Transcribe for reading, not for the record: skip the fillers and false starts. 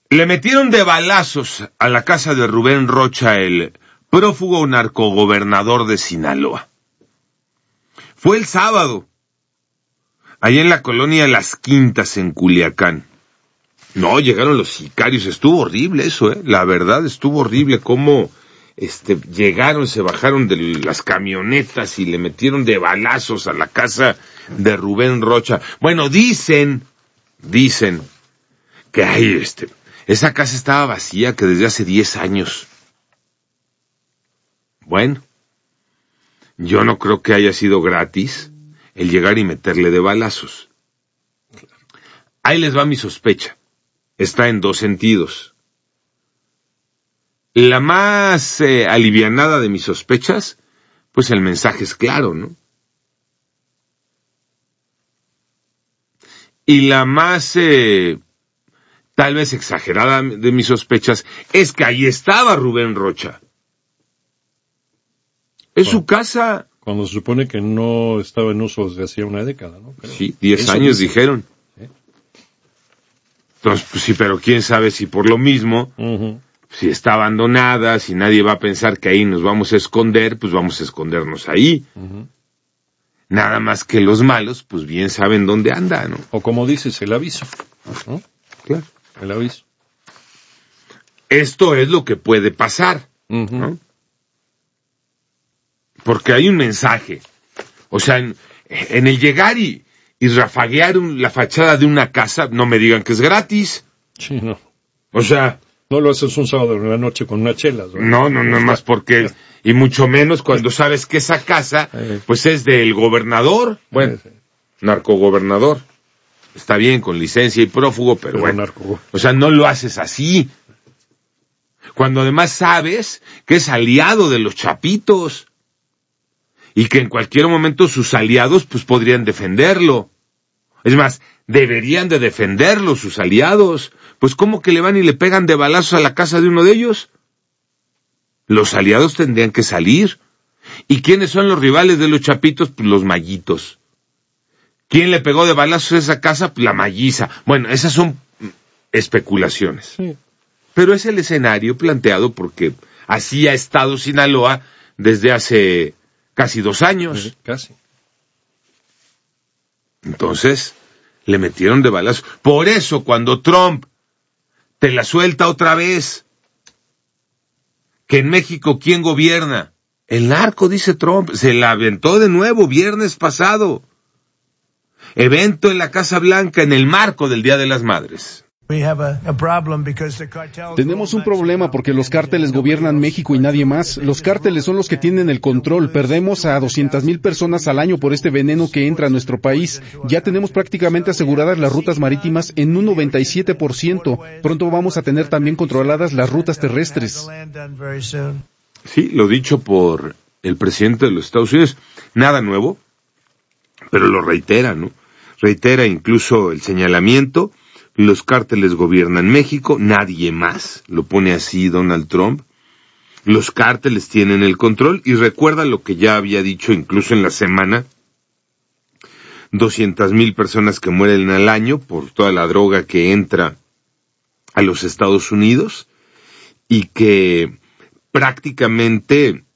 Le metieron de balazos a la casa de Rubén Rocha, el prófugo narcogobernador de Sinaloa. Fue el sábado, allá en la colonia Las Quintas, en Culiacán. No, llegaron los sicarios, estuvo horrible eso, la verdad estuvo horrible cómo llegaron, se bajaron de las camionetas y le metieron de balazos a la casa de Rubén Rocha. Bueno, dicen que esa casa estaba vacía, que desde hace 10 años. Bueno, yo no creo que haya sido gratis el llegar y meterle de balazos. Ahí les va mi sospecha. Está en 2 sentidos. La más alivianada de mis sospechas, pues el mensaje es claro, ¿no? Y la más, tal vez exagerada de mis sospechas, es que ahí estaba Rubén Rocha. Es su casa. Cuando se supone que no estaba en uso desde hacía una década, ¿no? Creo. Sí, 10 años dijeron. Entonces, pues sí, pero quién sabe si por lo mismo, si está abandonada, si nadie va a pensar que ahí nos vamos a esconder, pues vamos a escondernos ahí. Nada más que los malos, pues bien saben dónde anda, ¿no? O como dices, el aviso, ¿no? Claro. El aviso. Esto es lo que puede pasar, ¿no? Porque hay un mensaje. O sea, en el llegar y rafaguear la fachada de una casa, no me digan que es gratis. Sí, no. O sea... No lo haces un sábado en la noche con unas chelas, ¿no? No, más porque... Y mucho menos cuando sabes que esa casa, pues es del gobernador. Bueno, narcogobernador. Está bien, con licencia y prófugo, pero bueno. O sea, no lo haces así. Cuando además sabes que es aliado de los chapitos. Y que en cualquier momento sus aliados pues podrían defenderlo. Es más, deberían de defenderlo sus aliados. Pues ¿cómo que le van y le pegan de balazos a la casa de uno de ellos? Los aliados tendrían que salir. ¿Y quiénes son los rivales de los chapitos? Pues los mallitos. ¿Quién le pegó de balazos a esa casa? Pues la malliza. Bueno, esas son especulaciones. Sí. Pero es el escenario planteado porque así ha estado Sinaloa desde hace... casi 2 años. Casi. Entonces, le metieron de balazo. Por eso, cuando Trump te la suelta otra vez, que en México, ¿quién gobierna? El narco, dice Trump. Se la aventó de nuevo viernes pasado. Evento en la Casa Blanca en el marco del Día de las Madres. Tenemos un problema porque los cárteles gobiernan México y nadie más. Los cárteles son los que tienen el control. Perdemos a 200,000 personas al año por este veneno que entra a nuestro país. Ya tenemos prácticamente aseguradas las rutas marítimas en un 97%. Pronto vamos a tener también controladas las rutas terrestres. Sí, lo dicho por el presidente de los Estados Unidos. Nada nuevo, pero lo reitera, ¿no? Reitera incluso el señalamiento. Los cárteles gobiernan México, nadie más, lo pone así Donald Trump. Los cárteles tienen el control y recuerda lo que ya había dicho incluso en la semana, 200,000 personas que mueren al año por toda la droga que entra a los Estados Unidos y que prácticamente